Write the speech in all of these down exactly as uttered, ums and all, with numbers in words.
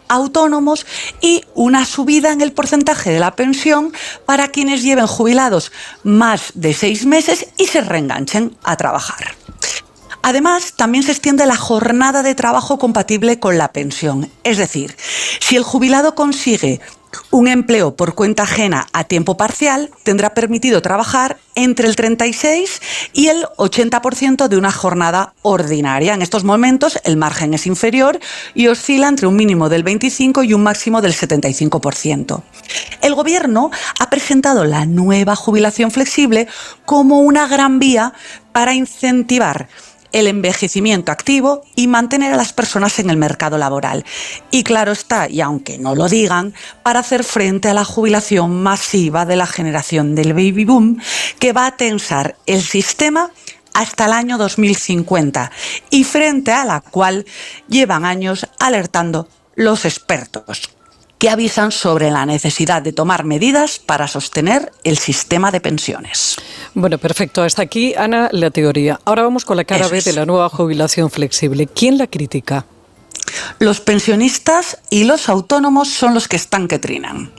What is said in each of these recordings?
autónomos y una subida en el porcentaje de la pensión para quienes lleven jubilados más de seis meses y se reenganchen a trabajar. Además, también se extiende la jornada de trabajo compatible con la pensión. Es decir, si el jubilado consigue un empleo por cuenta ajena a tiempo parcial, tendrá permitido trabajar entre el treinta y seis y el ochenta por ciento de una jornada ordinaria. En estos momentos el margen es inferior y oscila entre un mínimo del veinticinco y un máximo del setenta y cinco por ciento. El Gobierno ha presentado la nueva jubilación flexible como una gran vía para incentivar el envejecimiento activo y mantener a las personas en el mercado laboral. Y claro está, y aunque no lo digan, para hacer frente a la jubilación masiva de la generación del baby boom, que va a tensar el sistema hasta el año dos mil cincuenta y frente a la cual llevan años alertando los expertos, que avisan sobre la necesidad de tomar medidas para sostener el sistema de pensiones. Bueno, perfecto. Hasta aquí, Ana, la teoría. Ahora vamos con la cara Eso B es. de la nueva jubilación flexible. ¿Quién la critica? Los pensionistas y los autónomos son los que están que trinan.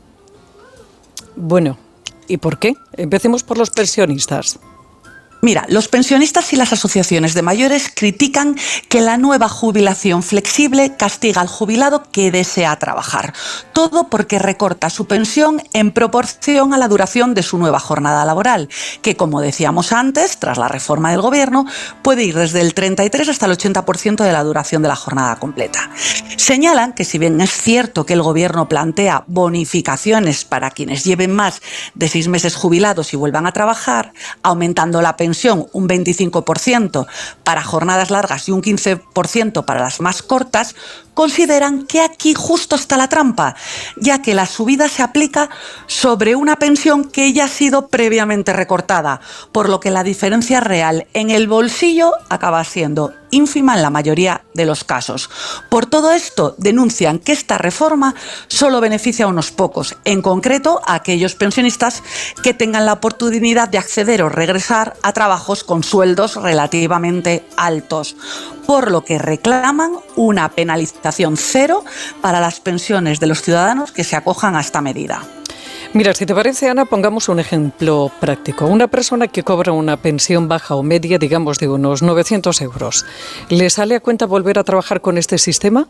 Bueno, ¿y por qué? Empecemos por los pensionistas. Mira, los pensionistas y las asociaciones de mayores critican que la nueva jubilación flexible castiga al jubilado que desea trabajar. Todo porque recorta su pensión en proporción a la duración de su nueva jornada laboral, que, como decíamos antes, tras la reforma del Gobierno, puede ir desde el treinta y tres hasta el ochenta por ciento de la duración de la jornada completa. Señalan que si bien es cierto que el Gobierno plantea bonificaciones para quienes lleven más de seis meses jubilados y vuelvan a trabajar, aumentando la pensión un veinticinco por ciento para jornadas largas y un quince por ciento para las más cortas, consideran que aquí justo está la trampa, ya que la subida se aplica sobre una pensión que ya ha sido previamente recortada, por lo que la diferencia real en el bolsillo acaba siendo ínfima en la mayoría de los casos. Por todo esto, denuncian que esta reforma solo beneficia a unos pocos, en concreto a aquellos pensionistas que tengan la oportunidad de acceder o regresar a trabajos con sueldos relativamente altos, por lo que reclaman una penalización cero para las pensiones de los ciudadanos que se acojan a esta medida. Mira, si te parece, Ana, pongamos un ejemplo práctico. Una persona que cobra una pensión baja o media, digamos de unos novecientos euros, ¿le sale a cuenta volver a trabajar con este sistema?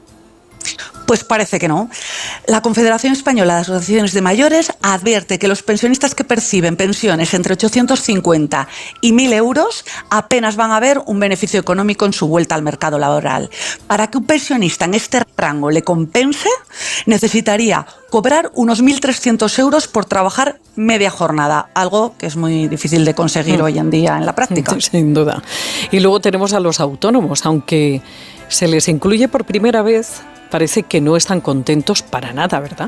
Pues parece que no. La Confederación Española de Asociaciones de Mayores advierte que los pensionistas que perciben pensiones entre ochocientos cincuenta y mil euros apenas van a ver un beneficio económico en su vuelta al mercado laboral. Para que un pensionista en este rango le compense, necesitaría cobrar unos mil trescientos euros por trabajar media jornada, algo que es muy difícil de conseguir mm. hoy en día en la práctica. Sin duda. Y luego tenemos a los autónomos, aunque se les incluye por primera vez, parece que no están contentos para nada, ¿verdad?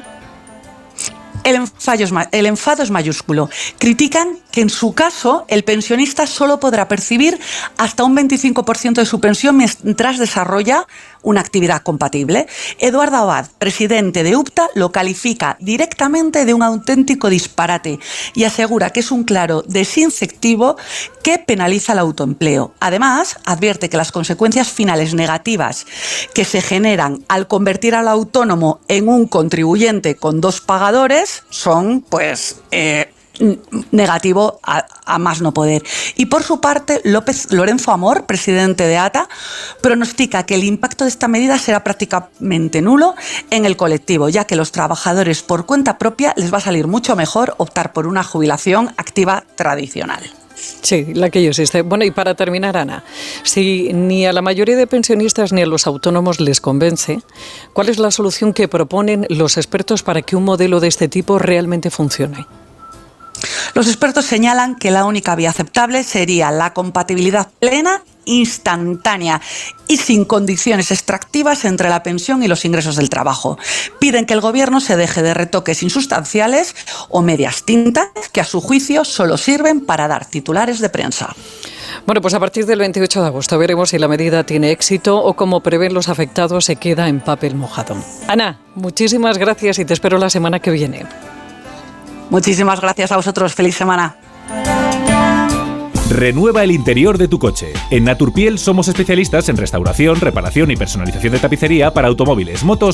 El enfado, es, el enfado es mayúsculo. Critican que en su caso el pensionista solo podrá percibir hasta un veinticinco por ciento de su pensión mientras desarrolla una actividad compatible. Eduardo Abad, presidente de UPTA, lo califica directamente de un auténtico disparate y asegura que es un claro desincentivo que penaliza el autoempleo. Además, advierte que las consecuencias finales negativas que se generan al convertir al autónomo en un contribuyente con dos pagadores son, pues, eh, negativo a, a más no poder. Y por su parte, López Lorenzo Amor, presidente de ATA, pronostica que el impacto de esta medida será prácticamente nulo en el colectivo, ya que los trabajadores por cuenta propia les va a salir mucho mejor optar por una jubilación activa tradicional. Sí, la que yo existe. Bueno, y para terminar, Ana, si ni a la mayoría de pensionistas ni a los autónomos les convence, ¿cuál es la solución que proponen los expertos para que un modelo de este tipo realmente funcione? Los expertos señalan que la única vía aceptable sería la compatibilidad plena, instantánea y sin condiciones extractivas entre la pensión y los ingresos del trabajo. Piden que el Gobierno se deje de retoques insustanciales o medias tintas que a su juicio solo sirven para dar titulares de prensa. Bueno, pues a partir del veintiocho de agosto veremos si la medida tiene éxito o, como prevén los afectados, se queda en papel mojado. Ana, muchísimas gracias y te espero la semana que viene. Muchísimas gracias a vosotros. Feliz semana. Renueva el interior de tu coche. En Naturpiel somos especialistas en restauración, reparación y personalización de tapicería para automóviles, motos